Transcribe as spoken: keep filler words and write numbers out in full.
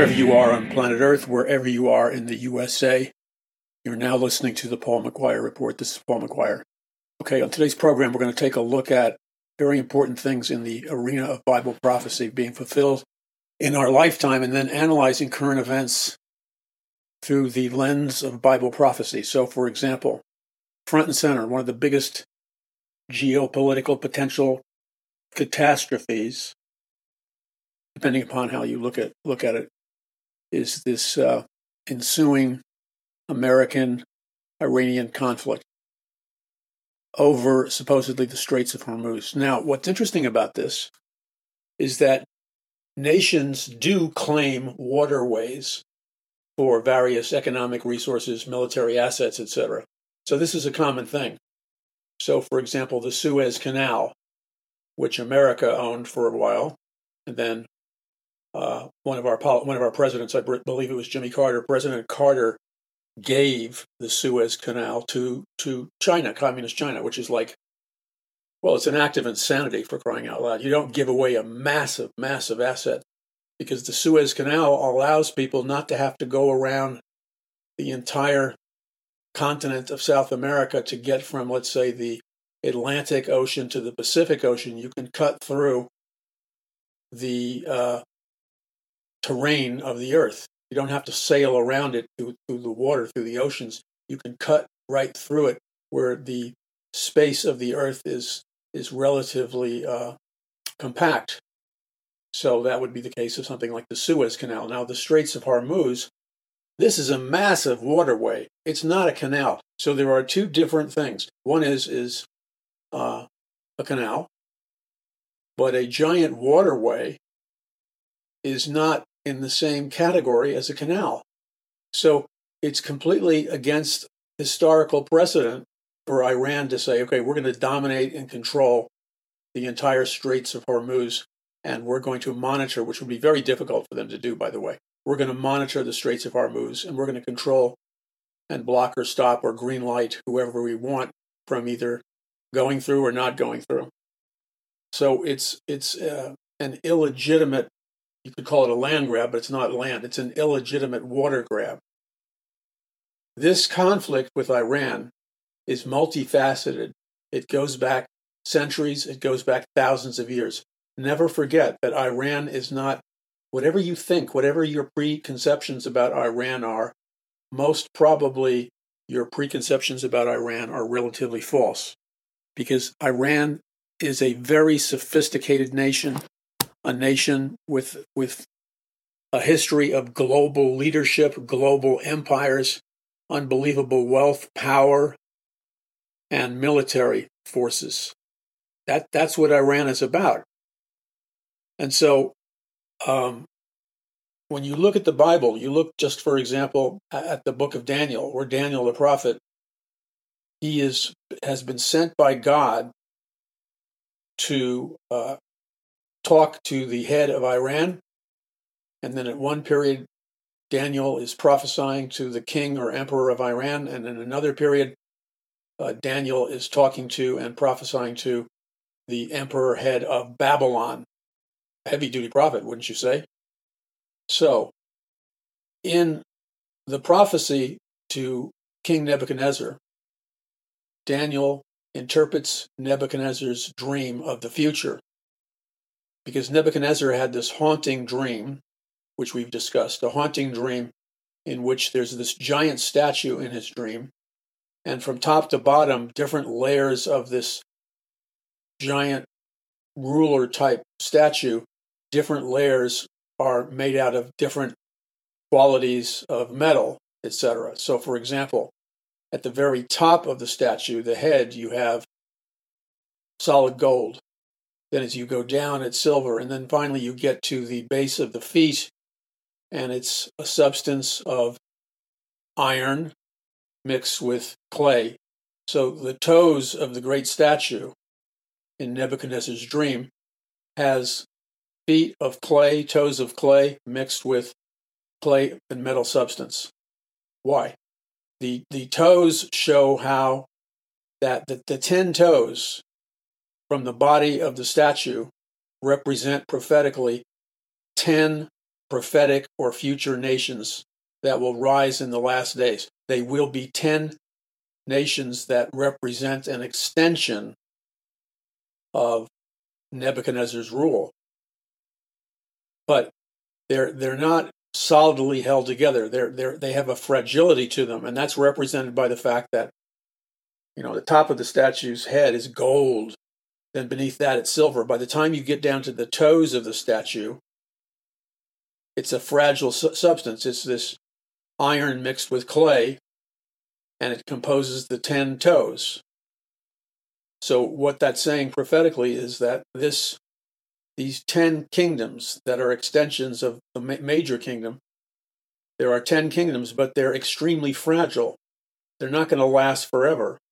wherever you are on planet Earth, wherever you are in the U S A. You're now listening to the Paul McGuire Report. This is Paul McGuire. Okay, on today's program, we're going to take a look at very important things in the arena of Bible prophecy being fulfilled in our lifetime, and then analyzing current events through the lens of Bible prophecy. So, for example, front and center, one of the biggest geopolitical potential catastrophes, depending upon how you look at look at it, is this uh, ensuing American-Iranian conflict over supposedly the Straits of Hormuz. Now, what's interesting about this is that nations do claim waterways for various economic resources, military assets, et cetera. So this is a common thing. So, for example, the Suez Canal, which America owned for a while, and then uh, one of our one of our presidents, I believe it was Jimmy Carter, President Carter, gave the Suez Canal to to China, communist China, which is like, well, it's an act of insanity, for crying out loud. You don't give away a massive, massive asset, because the Suez Canal allows people not to have to go around the entire continent of South America to get from, let's say, the Atlantic Ocean to the Pacific Ocean. You can cut through the uh, terrain of the earth. You don't have to sail around it through, through the water, through the oceans. You can cut right through it, where the space of the earth is is relatively uh, compact. So that would be the case of something like the Suez Canal. Now, the Straits of Hormuz, this is a massive waterway. It's not a canal. So there are two different things. One is is uh, a canal, but a giant waterway is not in the same category as a canal. So it's completely against historical precedent for Iran to say, okay, we're going to dominate and control the entire Straits of Hormuz, and we're going to monitor, which would be very difficult for them to do, by the way. We're going to monitor the Straits of Hormuz, and we're going to control and block or stop or green light whoever we want from either going through or not going through. So it's it's uh, an illegitimate, you could call it a land grab, but it's not land. It's an illegitimate water grab. This conflict with Iran is multifaceted. It goes back centuries. It goes back thousands of years. Never forget that Iran is not, whatever you think, whatever your preconceptions about Iran are, most probably your preconceptions about Iran are relatively false, because Iran is a very sophisticated nation, a nation with with a history of global leadership, global empires, unbelievable wealth, power, and military forces. That that's what Iran is about. And so um, when you look at the Bible, you look just, for example, at the book of Daniel, where Daniel the prophet, he is has been sent by God to uh, talk to the head of Iran. And then at one period, Daniel is prophesying to the king or emperor of Iran. And in another period, uh, Daniel is talking to and prophesying to the emperor head of Babylon. Heavy-duty prophet, wouldn't you say? So, in the prophecy to King Nebuchadnezzar, Daniel interprets Nebuchadnezzar's dream of the future, because Nebuchadnezzar had this haunting dream, which we've discussed, a haunting dream in which there's this giant statue in his dream, and from top to bottom, different layers of this giant ruler-type statue, different layers are made out of different qualities of metal, et cetera. So, for example, at the very top of the statue, the head, you have solid gold. Then as you go down, it's silver. And then finally you get to the base of the feet, and it's a substance of iron mixed with clay. So the toes of the great statue in Nebuchadnezzar's dream has feet of clay, toes of clay mixed with clay and metal substance. Why? The the toes show how that the, the ten toes from the body of the statue represent prophetically ten prophetic or future nations that will rise in the last days. They will be ten nations that represent an extension of Nebuchadnezzar's rule. But they're they're not solidly held together. They're they're they have a fragility to them, and that's represented by the fact that, you know, the top of the statue's head is gold, then beneath that it's silver. By the time you get down to the toes of the statue, it's a fragile su- substance. It's this iron mixed with clay, and it composes the ten toes. So what that's saying prophetically is that this these ten kingdoms that are extensions of the ma- major kingdom, there are ten kingdoms, but they're extremely fragile. They're not going to last forever.